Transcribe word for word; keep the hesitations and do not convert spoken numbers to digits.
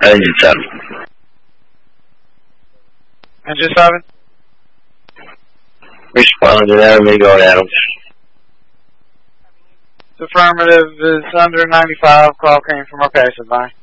Engine seven. Engine seven? Responding to that, me going Adams. It's affirmative is under ninety-five. Call came from our passive line.